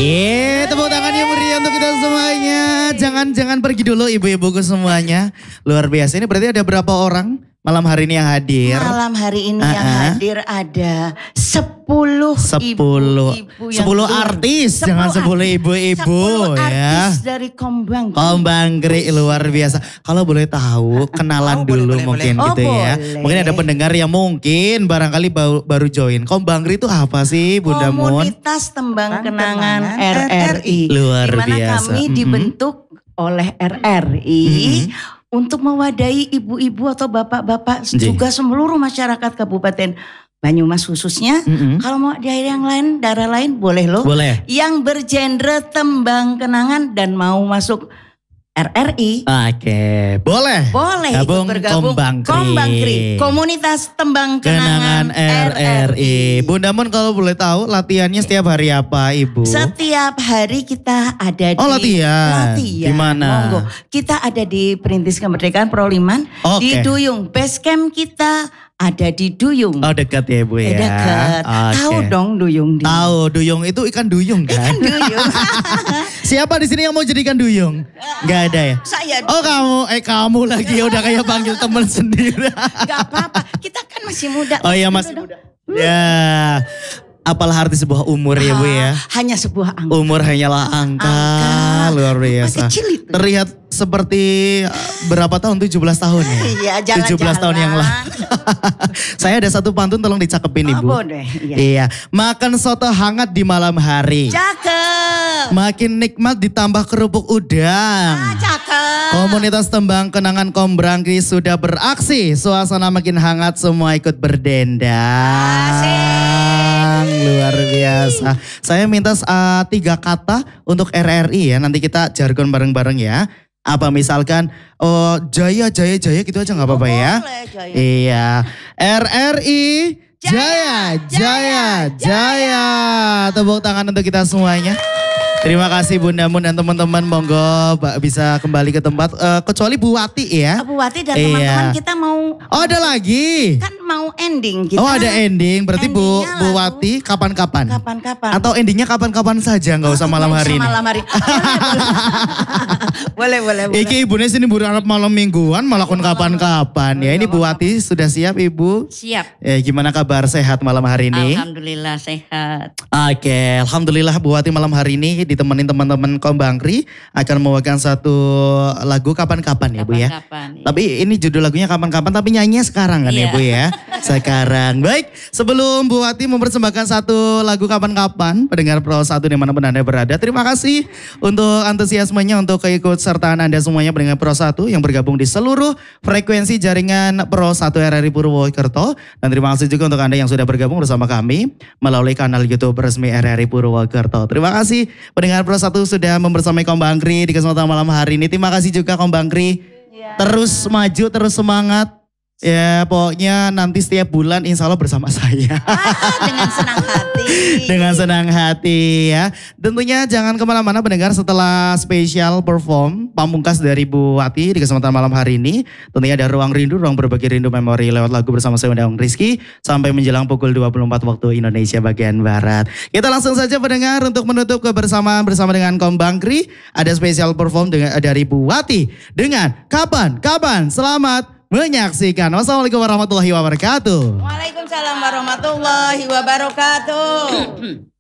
Tepuk tangan yang meriah untuk kita semuanya. Jangan pergi dulu ibu-ibuku semuanya. Luar biasa, ini berarti ada berapa orang malam hari ini yang hadir? Malam hari ini yang hadir ada 10 ibu-ibu yang 10 artis, jangan 10 ibu-ibu 10 ya. artis dari Kombang. Kombangri luar biasa. Kalau boleh tahu kenalan dulu boleh, mungkin boleh. gitu ya. Boleh. Mungkin ada pendengar yang mungkin barangkali baru join. Kombangri itu apa sih Bunda Mun? Komunitas Tembang Kenangan RRI. Luar Di mana biasa. kami dibentuk oleh RRI untuk mewadahi ibu-ibu atau bapak-bapak juga seluruh masyarakat Kabupaten Banyumas khususnya. Kalau mau daerah lain boleh loh. Boleh. Yang bergenre tembang kenangan dan mau masuk RRI. Oke, boleh. Boleh Gabung ikut bergabung. Kombangri. Komunitas Tembang Kenangan Kenangan RRI. Bunda Mun kalau boleh tahu latihannya setiap hari apa Ibu? Setiap hari kita ada di latihan. Di mana? Monggo. Kita ada di Perintis Kemerdekaan Proliman. Di Oke. Duyung. Base camp kita ada di Duyung. Oh dekat ya Ibu ya. Dekat. Oke. Tahu dong Duyung. Tahu, duyung itu ikan duyung kan? Duyung. Siapa di sini yang mau jadi ikan duyung? Gak ada ya? Saya. Oh kamu lagi udah kayak panggil teman sendiri. Gak apa-apa. Kita kan masih muda. Oh iya Mas. Ya. Apalah arti sebuah umur ya Bu ya. Hanya sebuah angka. Umur hanyalah angka. Luar biasa. Masih kecil itu. Terlihat seperti berapa tahun? 17 tahun ya? Iya, jalan-jalan. 17 tahun yang lalu. Saya ada satu pantun tolong dicakepin Ibu. Boleh. Iya. Makan soto hangat di malam hari. Cakep. Makin nikmat ditambah kerupuk udang. Cakep. Komunitas Tembang Kenangan Kombangri sudah beraksi. Suasana makin hangat, semua ikut berdendang. Luar biasa. Saya minta 3 kata untuk RRI ya. Nanti kita jargon bareng-bareng ya. Apa misalkan jaya gitu aja gak apa-apa ya. Boleh, jaya. Iya. RRI jaya. Tepuk tangan untuk kita semuanya. Terima kasih Bunda Mun dan teman-teman, monggo bisa kembali ke tempat kecuali Bu Wati ya. Bu Wati dan teman-teman kita mau. Oh ada lagi. Kan mau ending kita. Oh ada ending, berarti Bu Endingnya Wati kapan-kapan? Kapan-kapan. Atau endingnya kapan-kapan saja, nggak usah malam hari ini. Malam hari. Boleh. Iki ibunya sini berharap malam mingguan, malah kon kapan-kapan. Ya ini Bu Wati sudah siap Ibu? Siap. Gimana kabar, sehat malam hari ini? Alhamdulillah sehat. Oke, alhamdulillah Bu Wati malam hari ini ditemenin teman-teman Kombangri akan membawakan satu lagu kapan-kapan ya Bu ya. Kapan-kapan, iya. Tapi ini judul lagunya kapan-kapan tapi nyanyinya sekarang kan ya Iya. Bu ya. Sekarang. Baik, sebelum Bu Wati mempersembahkan satu lagu kapan-kapan, pendengar Pro 1 dimanapun Anda berada. Terima kasih untuk antusiasmenya, untuk keikutsertaan Anda semuanya pendengar Pro 1 yang bergabung di seluruh frekuensi jaringan Pro 1 RRI Purwokerto. Dan terima kasih juga untuk Anda yang sudah bergabung bersama kami melalui kanal YouTube resmi RRI Purwokerto. Terima kasih pendengar Pro 1 sudah membersamai Kombangri di kesempatan malam hari ini. Terima kasih juga Kombangri. Terus maju, terus semangat. Ya pokoknya nanti setiap bulan insya Allah bersama saya. Dengan senang hati. Dengan senang hati ya. Tentunya jangan kemana-mana pendengar, setelah spesial perform pamungkas dari Bu Wati di kesempatan malam hari ini. Tentunya ada ruang rindu, ruang berbagi rindu memori lewat lagu bersama saya Undang Rizky. Sampai menjelang pukul 24 waktu Indonesia bagian Barat. Kita langsung saja pendengar untuk menutup kebersamaan bersama dengan Kombangri. Ada spesial perform dari Bu Wati dengan Kapan. Selamat menyaksikan. Wassalamualaikum warahmatullahi wabarakatuh. Waalaikumsalam warahmatullahi wabarakatuh.